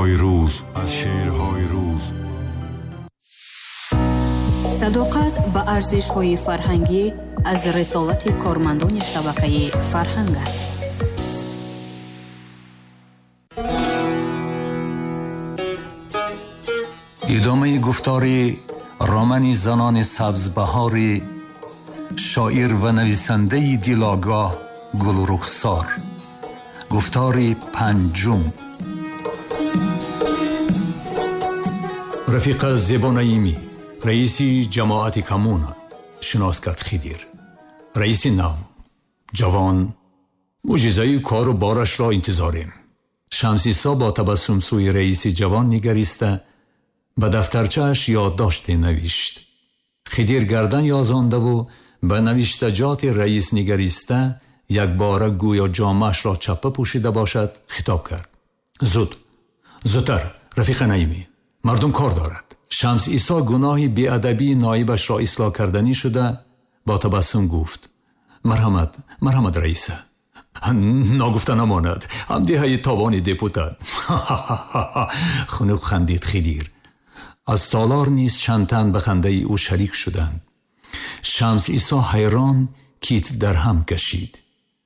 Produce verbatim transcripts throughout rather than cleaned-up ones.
شعرهای روز از شعرهای روز صداقت به ارزش‌های فرهنگی از رسالت کارمندان شبکه فرهنگ است. ادامه گفتار رمان زنان سبزبهار شاعر و نویسنده دلآگاه گل رخسار. گفتار پنجم. رفیق زیبا نعیمی رئیس جماعت کمونا شناس کرد خدیر. رئیس نو جوان معجزه کار و بارش را انتظاریم. شمس عیسی با تبسم سوی رئیس جوان نگریسته به دفترچه‌اش یادداشت نوشت. خدیر گردن یازانده و به نوشتجات رئیس نگریسته یک باره گویا جامه‌اش را چپه پوشیده باشد خطاب کرد. زود زودتر رفیق نعیمی، مردم کار دارد. شمس عیسی گناه بی‌ادبی نایبش را اصلاح کردنی شده با تبسم گفت مرحمت مرحمت رئیسه، ناگفته نماند همدیهای تابان دیپوتات. خنک خندید خدیر. از تالار نیز چند تن به خنده او شریک شدند. شمس عیسی حیران کیت در هم کشید.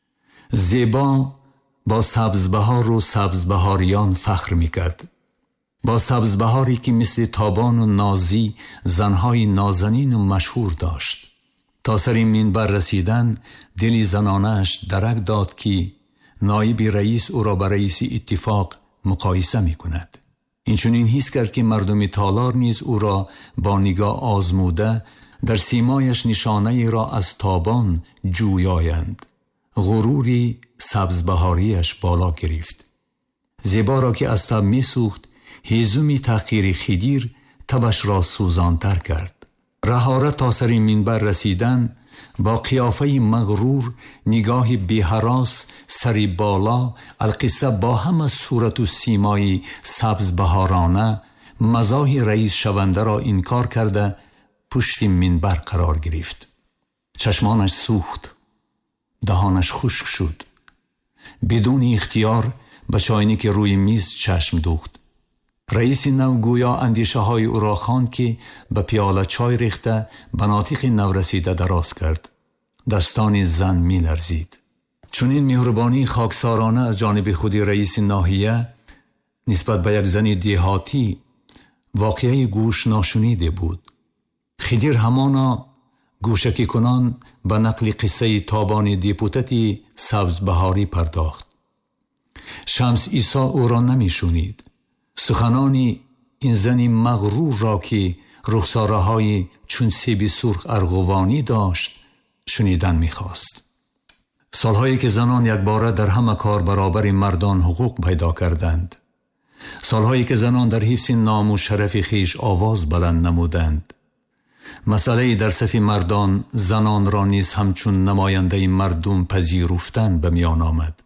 زیبا با سبزبهار و سبزبهاریان فخر میکرد. با سبزبهاری که مثل تابان و نازی زنهای نازنین و مشهور داشت. تا سر این منبر رسیدن دلی زنانش درک داد که نایب رئیس او را به رئیس اتفاق مقایسه می کند. اینچنین حس کرد که مردم تالار نیز او را با نگاه آزموده در سیمایش نشانه را از تابان جویایند. غروری سبزبهاریش بالا گرفت. زیبا را که از تب می سوخت هیزومی تحقیر خدیر تبش را سوزانتر کرد. رهاره تا سر منبر رسیدن با قیافه مغرور، نگاه بی‌هراس، سری بالا، القصه با همه صورت و سیمای سبز بهارانه مزاح رئیس شونده را انکار کرده پشت منبر قرار گرفت. چشمانش سوخت، دهانش خشک شد. بدون اختیار به چاینی که روی میز چشم دوخت. رئیس نو گویا اندیشه های او را خواند که به پیاله چای ریخته به ناطق نو رسیده دراز کرد. دستان زن می لرزید. چون این مهربانی خاکسارانه از جانب خودی رئیس ناحیه نسبت به یک زن دیهاتی واقعی گوش ناشنیده بود. خدیر همانا گوشکی کنان به نقل قصه تابان دیپوتتی سبزبهاری پرداخت. شمس عیسی او را نمی شنید. سخنانی این زنی مغرور را که رخساره های چون سیب سرخ ارغوانی داشت شنیدن می‌خواست. سالهایی که زنان یک باره در همه کار برابر مردان حقوق پیدا کردند. سالهایی که زنان در حفظ نام و شرف خیش آواز بلند نمودند. مسئله در صف مردان زنان را نیز همچون نماینده مردم پذیرفتن به میان آمد.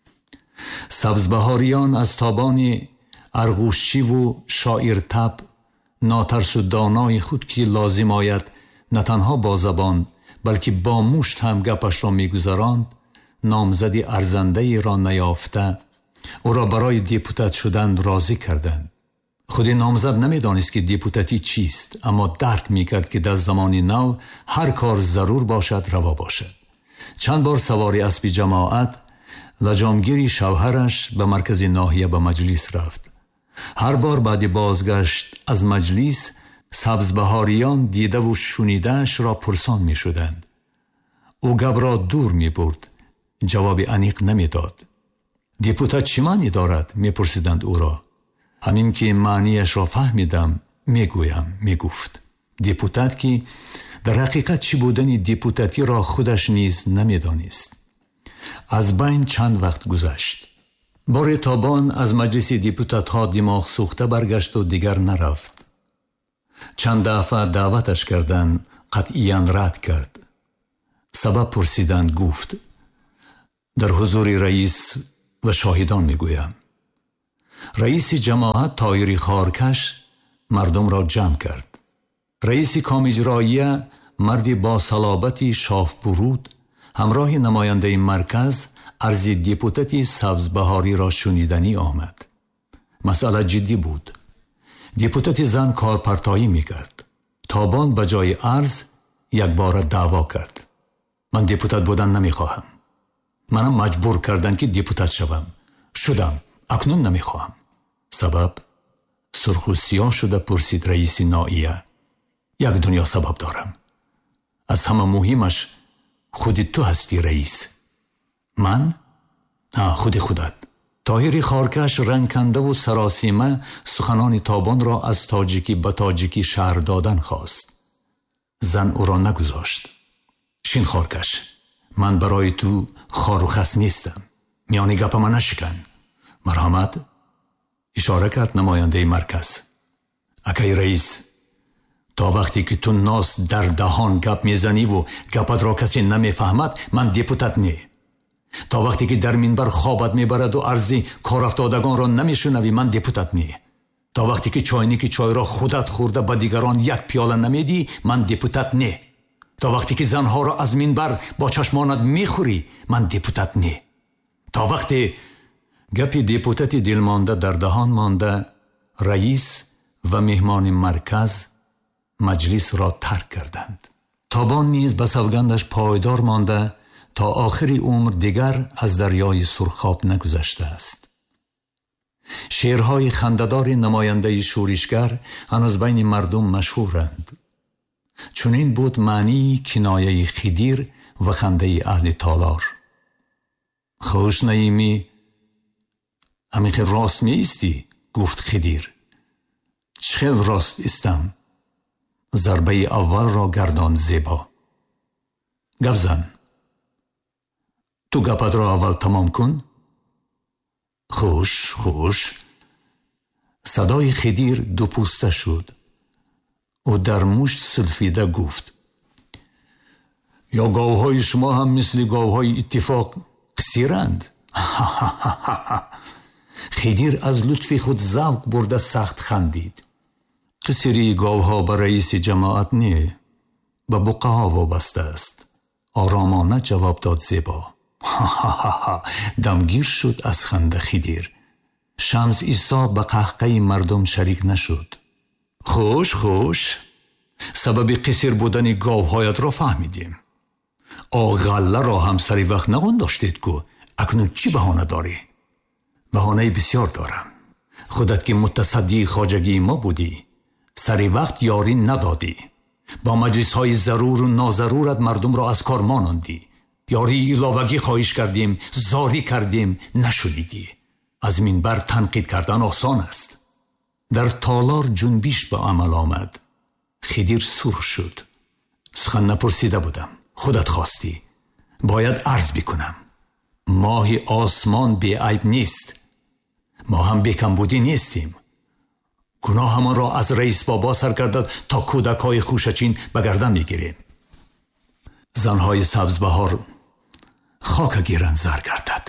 سبزبهاریان از تابان ارغوشی و شاعر تب ناترس و دانای خود که لازم آید نه تنها با زبان بلکه با مشت هم گپش را میگذراند نامزدی ارزنده ای را نیافته او را برای دیپوتات شدن راضی کردند. خود نامزد نمیدانست که دیپوتاتی چیست، اما درک میکرد که در زمان نو هر کار ضرور باشد روا باشد. چند بار سواری اسب جماعت لجامگیری شوهرش به مرکز ناحیه به مجلس رفت. هر بار بعد بازگشت از مجلس سبزبهاریان دیده و شنیدهش را پرسان می شدند. او گپ را دور می برد، جواب انیق نمی داد. دیپوتات چه معنی دارد؟ می پرسیدند او را. همین که معنیش را فهمیدم می گویم می گفت. دیپوتات که در حقیقت چی بودن دیپوتاتی را خودش نیز نمی دانست. از بین چند وقت گذشت. بار تابان از مجلس دیپوتات ها دماغ سوخته برگشت و دیگر نرفت. چند دفعه دعوتش کردن قطعیاً رد کرد. سبب پرسیدند گفت در حضور رئیس و شاهدان میگویم. رئیس جماعت طایری خارکش مردم را جمع کرد. رئیس کام اجراییه مردی با صلابتی شاف برود همراه نماینده مرکز عرض دیپوتاتی سبزبهاری را شنیدنی آمد. مسئله جدی بود. دیپوتات زن کارپرتایی میکرد. تابان به جای عرض یک بار دعوا کرد. من دیپوتات بودن نمیخواهم. منم مجبور کردن که دیپوتات شوم. شدم. اکنون نمیخواهم. سبب؟ سرخ و سیاه شده پرسید رئیس نائیه. یک دنیا سبب دارم. از همه مهمش خودی تو هستی رئیس. من؟ نه، خودی خودت. طاهری خارکش رنگ کنده و سراسیمه سخنان تابان را از تاجیکی به تاجیکی شهر دادن خواست. زن او را نگذاشت. شین خارکش، من برای تو خار و خس نیستم. میانی گپ من نشکن. مرحمت؟ اشاره کرد نماینده مرکز. اکی رئیس، تا وقتی که تو ناس در دهان گپ میزنی و گپت را کسی نمیفهمد، من دیپوتات نی. تا وقتی که در منبر خوابت میبرد و عرضی کار افتادگان را نمیشنوی، من دیپوتات نی. تا وقتی که چاینکی چای را خودت خورده به دیگران یک پیاله نمیدی، من دیپوتات نی. تا وقتی که زنها را از منبر با چشمانت میخوری، من دیپوتات نی. تا وقتی گپی دیپوتاتی دلمانده در دهان مانده، رئیس و مهمان مرکز مجلس را ترک کردند. تابان نیز به سوگندش پایدار مانده تا آخری عمر دیگر از دریای سرخاب نگذشته است. شعرهای خنده‌دار نماینده شورشگر هنوز بین مردم مشهورند. چنین بود معنی کنایه خدیر و خنده اهل تالار. خوش نیمی همیخ راست می استی، گفت خدیر. چخل راست استم. ضربه اول را گردان زیبا. گپ زن. تو گپت را اول تمام کن. خوش خوش. صدای خدیر دو پوسته شد و در مشت سلفیده گفت: یا گاوهای شما هم مثل گاوهای اتفاق قصیرند؟ خدیر از لطف خود ذوق برده سخت خندید. قصیری گاوها به رئیس جماعت نه، به بقها وابسته است. آرامانه جواب داد زیبا. دمگیر شد از خنده خدیر. شمس عیسی به قهقه مردم شریک نشد. خوش خوش. سبب قصیر بودن گاوهایت را فهمیدیم. آغله را هم سری وقت نگون داشتید که اکنون چی بهانه داری؟ بهانه بسیار دارم. خودت که متصدی خواجگی ما بودی، سری وقت یاری ندادی. با مجلس های ضرور و ناضرورت مردم را از کار مانندی. یاری علاوگی خواهش کردیم، زاری کردیم، نشدیدی. از منبر تنقید کردن آسان است. در تالار جنبیش به عمل آمد. خدیر سرخ شد. سخن نپرسیده بودم، خودت خواستی. باید عرض بکنم. ماه آسمان بی عیب نیست. ما هم بیکم بودی نیستیم. گناه همان را از رئیس بابا سر کردد تا کودکای خوشچین بگردن میگیریم. زنهای سبز بهار خاک گیرن زر گردد.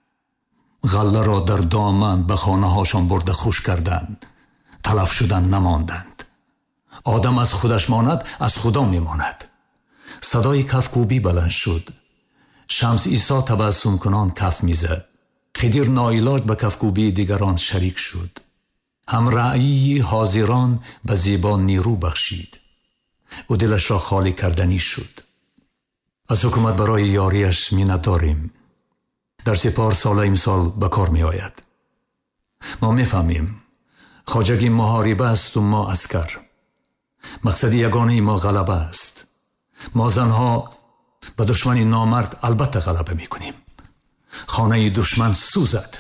غله را در دامن به خانه هاشان برده خوش کردند. تلف شدن نماندند. آدم از خودش ماند، از خدا میماند. صدای کفکوبی بلند شد. شمس عیسی تبسم کنان کف میزد. خدیر ناعلاج به کفکوبی دیگران شریک شد. هم رعی حاضران به زیبا نیرو بخشید. او دلش را خالی کردنی شد. از حکومت برای یاریش مینت داریم. در سپار سال امسال به کار می آید. ما می فهمیم خواجگی محاربه است و ما عسکر. مقصد یگانه ما غلبه است. ما زنها به دشمن نامرد البته غلبه می کنیم. خانه دشمن سوزد.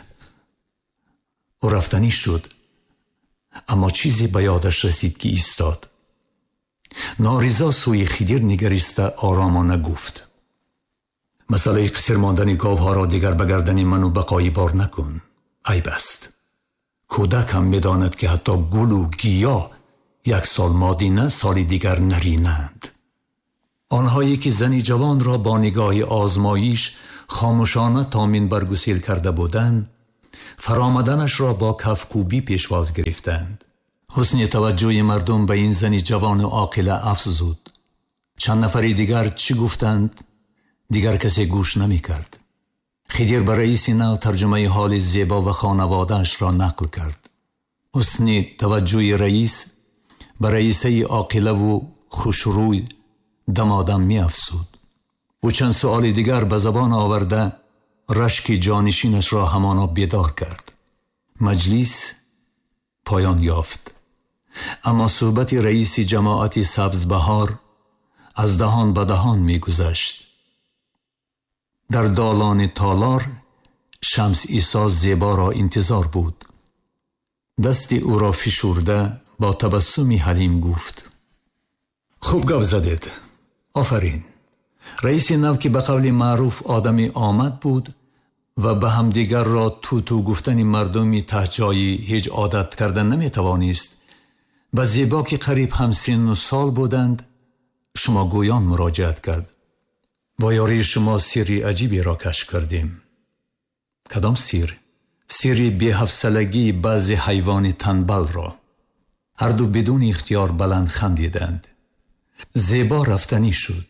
او رفتنی شد، اما چیزی به یادش رسید که ایستاد. ناریزا سوی خدیر نگریسته آرامانه گفت: مسئله قصیر ماندن گاوها را دیگر بگردن منو بقایی بار نکن. عیب است. کودک هم میداند که حتی گل و گیا یک سال مادینه سال دیگر نرینند. آنهایی که زنی جوان را با نگاه آزمایش خاموشانه تا منبر گسیل کرده بودند، فرامدنش را با کفکوبی پیشواز گرفتند. حسن توجه مردم به این زنی جوان و عاقله افزود. چند نفری دیگر چی گفتند؟ دیگر کسی گوش نمی کرد. خدیر به رئیس نو ترجمه حال زیبا و خانوادهش را نقل کرد. حسن توجه رئیس به رئیسه عاقله و خوشروی دمادم می افسود. او چند سؤال دیگر به زبان آورده رشک جانشینش را همانا بیدار کرد. مجلس پایان یافت، اما صحبت رئیس جماعت سبزبهار از دهان به دهان می گذشت. در دالان تالار شمس عیسی زیبا را انتظار بود. دست او را فشرده با تبسمی حلیم گفت: خوب گپ زدید، آفرین. رئیس نو که به قول معروف آدمی آمد بود و به همدیگر را تو تو گفتن مردمی ته جایی هیچ عادت کردن نمی توانست. به زیبا که قریب همسن و سال بودند شما گویان مراجعت کرد: با یاری شما سری عجیبی را کشف کردیم. کدام سیر؟ سری بی حوصلگی بعضی حیوان تنبل را. هر دو بدون اختیار بلند خندیدند. زیبا رفتنی شد.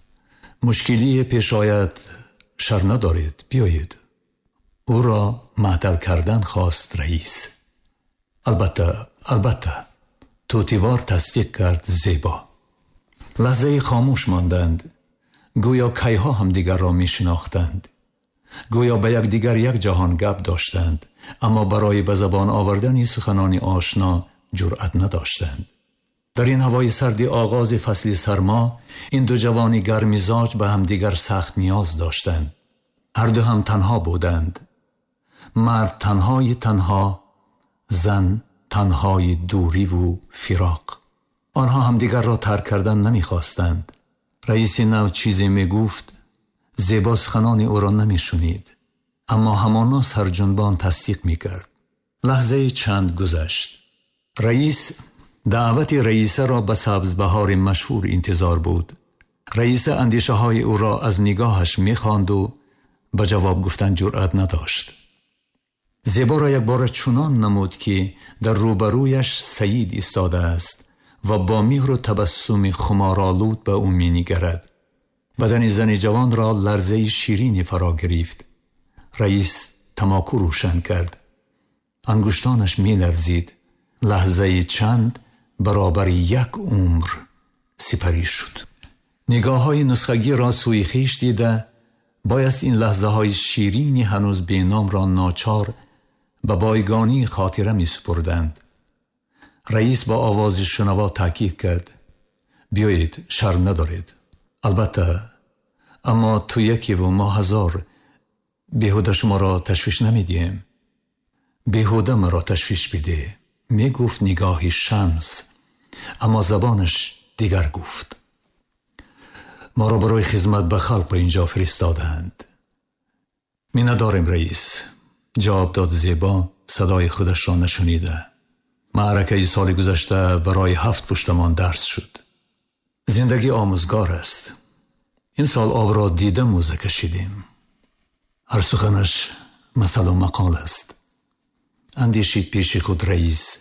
مشکلی پیش آید شر ندارید، بیایید. او را معطل کردن خواست رئیس. البته البته توتیوار تصدیق کرد زیبا. لحظه خاموش ماندند، گویا کیها هم دیگر را می شناختند، گویا به یک دیگر یک جهان گپ داشتند، اما برای به زبان آوردن سخنان آشنا جرأت نداشتند. در این هوای سردی آغاز فصل سرما این دو جوانی گرمیزاج به هم دیگر سخت نیاز داشتند. هر دو هم تنها بودند. مرد تنهای تنها، زن تنهای دوری و فراق. آنها هم دیگر را ترک کردن نمی خواستند. رئیس نو چیزی می گفت، زیبا سخنان او را نمی شنید، اما همانا سرجنبان تصدیق می کرد. لحظه چند گذشت. رئیس دعوت رئیس را به سبزبهار مشهور انتظار بود. رئیس اندیشه های او را از نگاهش می خواند و به جواب گفتن جرأت نداشت. زیبا را یک بار چنان نمود که در روبرویش سعید ایستاده است و با مهر و تبسم خمارآلود به او می نگرد. بدن زن جوان را لرزه شیرینی فرا گرفت. رئیس تماکو روشن کرد. انگشتانش می لرزید. لحظه چند برابر یک عمر سپری شد. نگاه های نسخگی را سوی خویش دیده بایست این لحظه های شیرینی هنوز به نام را ناچار به بایگانی خاطره می سپردند. رئیس با آواز شنوا تاکید کرد: بیایید، شرم ندارید. البته اما تو یکی و ما هزار. بیهوده شما را تشویش نمی دیم. بیهوده مرا تشویش بده، می گفت نگاهی شمس، اما زبانش دیگر گفت. ما را برای خدمت به خلق به اینجا فرستادند. می نداریم رئیس، جواب داد زیبا صدای خودش را نشنیده. معرکه سال گذشته برای هفت پشتمان درس شد. زندگی آموزگار است. این سال آب را دیده موزه کشیدیم. هر سخنش مثل و مقال است. اندیشید پیش خود رئیس.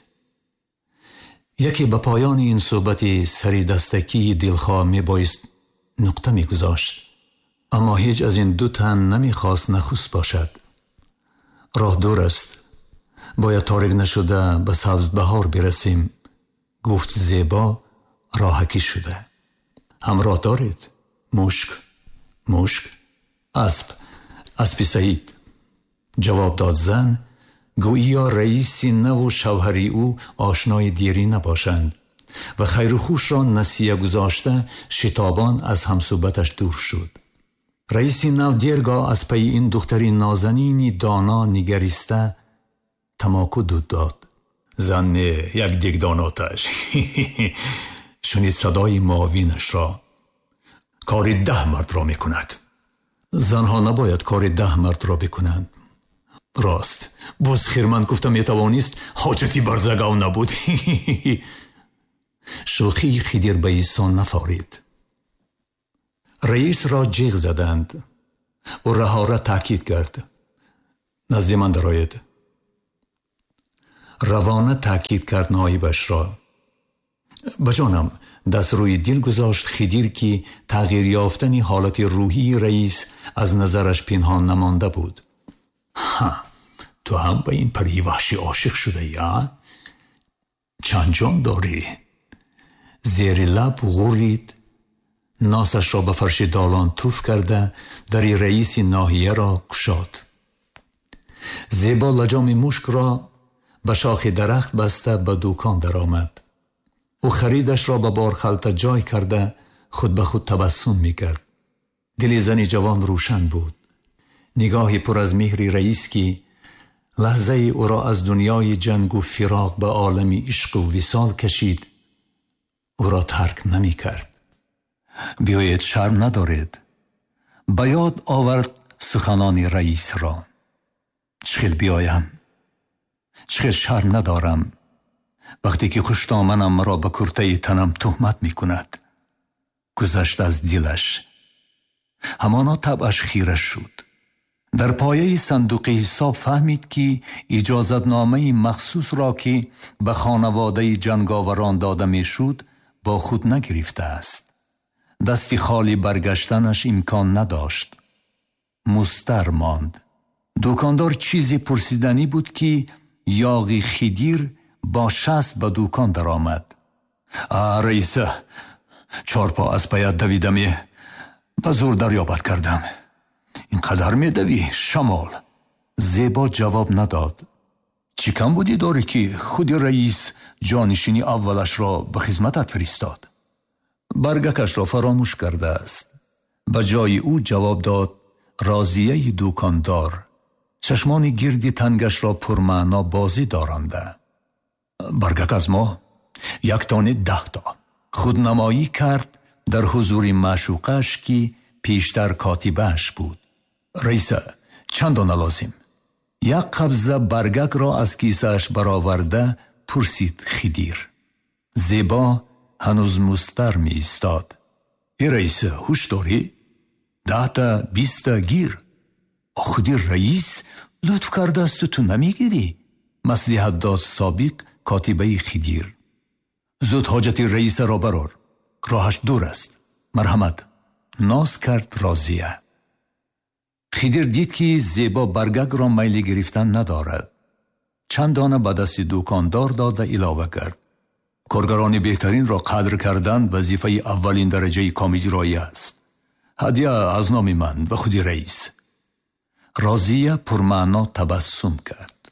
یکی به پایان این صحبت سری دستکی دلخواه می بایست نقطه می گذاشت، اما هیچ از این دو تن نمی خواست نخست باشد. راه دور است، باید تاریک نشده به سبزبهار برسیم، گفت زیبا راهکی شده. همراه دارید؟ مشک مشک اسب اسب سعید، جواب داد زن، گویا رئیسی نو و شوهری او آشنای دیری نباشند و خیر و خوش را نسیه گذاشته شتابان از همصحبتش دور شد. رئیسی نو دیرگاه از پی این دختری نازنینی دانا نگریسته تماکو دود داد. زن یک دیگ داناتش شنید صدای معاونش را. کاری ده مرد را میکند. زنها نباید کاری ده مرد را بکنند. راست، باز خیرمند گفتم میتوانیست حاجتی برزگاو نبود. شوخی خیدیر به ایسان نفارید. رئیس را جیغ زدند. او رها را تاکید کرد. نزد من درآید. روانه تاکید کرد نایبش را. بجانم دست روی دل گذاشت خیدیر که تغییر یافتنی حالت روحی رئیس از نظرش پنهان نمانده بود. ها، تو هم به این پری وحشی عاشق شده یا؟ چند جان داری؟ زیر لب غرید، ناسش را به فرش دالان توف کرده در رئیس ناحیه را گشاد. زیبا لجام مشک را به شاخ درخت بسته به دکان در آمد. او خریدش را به بارخلطه جای کرده خود به خود تبسم می کرد. دل زن جوان روشن بود. نگاه پر از مهر رئیس که لحظه او را از دنیای جنگ و فراق به عالم عشق و وصال کشید، او را ترک نمی کرد. بیایید، شرم ندارید. به یاد آورد سخنان رئیس را. چخیل بیایم، چخیل شرم ندارم وقتی که خوشدامنم مرا به کرته تنم تهمت می کند. گذشت از دلش، همانا طبعش خیره شد. در پایه صندوق حساب فهمید که اجازت نامه مخصوص را که به خانواده جنگاوران داده می شد با خود نگرفته است. دستی خالی برگشتنش امکان نداشت. مستر ماند. دکاندار چیزی پرسیدنی بود که یاغی خدیر با شست به دکان در آمد. آه رئیسه، چار پا از پایت دویدمی به زور دریابت کردم. اینقدر می دوی شمال؟ زیبا جواب نداد. چی کم بودی داری که خودی رئیس جانشینی اولش را به خدمتت فرستاد؟ برگکش را فراموش کرده است. به جای او جواب داد راضیه دکاندار، چشمان گردی تنگش را پرمعنا بازی دارنده. برگک از ما یک تانه ده تا خودنمایی کرد در حضور معشوقش که پیشتر کاتبش بود. رئیسه، چند دانه لازم؟ یک قبضه برگک را از کیسهش برآورده پرسید خدیر. زیبا هنوز مستر می ایستاد. ای رئیسه، هوش داری؟ ده تا بیست تا گیر. خودی رئیس لطف کرده است تو نمیگیری؟ مصلحت داد سابق کاتبه خدیر. زود حاجت رئیس را برار، راهش دور است. مرحمت. ناز کرد راضیه. خدیر دید که زیبا برگک را میل گرفتن ندارد. چند دانه به دست دکاندار داده علاوه کرد. کارگران بهترین را قدر کردن وظیفه اولین درجه کامیجرایی است. هدیه از نام من و خودی رئیس. راضیه پرمعنا تبسم کرد.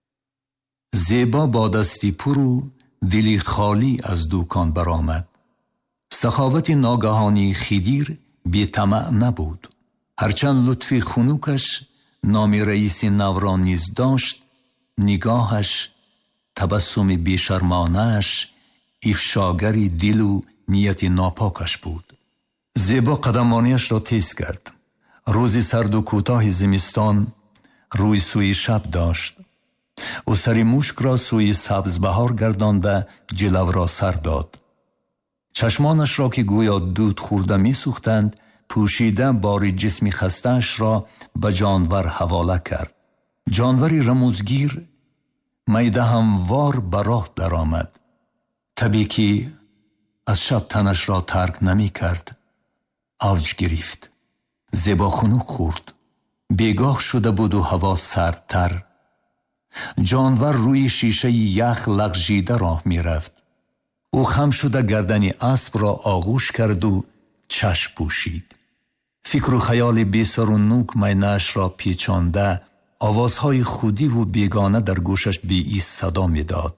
زیبا با دستی پرو دلی خالی از دکان برآمد. سخاوت ناگهانی خدیر بی طمع نبود. هرچند لطفی خنوکش نام رئیس نو را نیز داشت، نگاهش، تبسم بیشرمانش افشاگری دل و نیت ناپاکش بود. زیبا قدمانیش را تیز کرد. روزی سرد و کوتاه زمستان روی سوی شب داشت. او سری مشک را سوی سبز بهار گردانده جلو را سر داد. چشمانش را که گویا دود خورده می سوختند پوشیده باری جسمی خسته‌اش را به جانور حواله کرد. جانوری رموزگیر میده هموار به راه در آمد. طبیعی که از شب تنش را ترک نمی کرد اوج گرفت. زیبا خنک خورد. بیگاه شده بود و هوا سردتر. جانور روی شیشه یخ لغزیده راه می رفت. او خم شده گردن اسب را آغوش کرد و چشم پوشید. فکر و خیال بی سر و نوک مینه‌اش را پیچانده آوازهای خودی و بیگانه در گوشش بی ایست صدا می داد.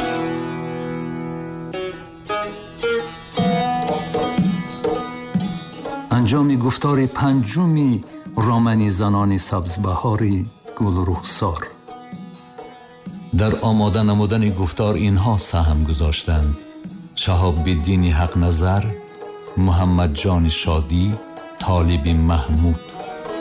انجام گفتار پنجمی رامن زنان سبزبهاری گل رخسار. در آماده نمودن گفتار اینها سهم گذاشتند: شهاب الدین حق نظر، محمد جان شادی، طالب محمود.